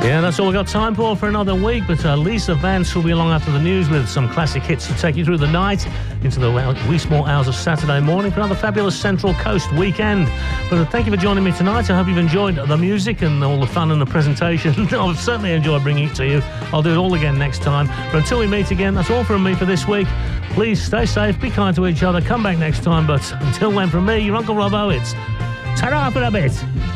Yeah, that's all we've got time for another week, but Lisa Vance will be along after the news with some classic hits to take you through the night into the wee small hours of Saturday morning for another fabulous Central Coast weekend. But thank you for joining me tonight. I hope you've enjoyed the music and all the fun and the presentation. I've certainly enjoyed bringing it to you. I'll do it all again next time. But until we meet again, that's all from me for this week. Please stay safe, be kind to each other, come back next time. But until then, from me, your Uncle Robbo, it's ta-ra for a bit.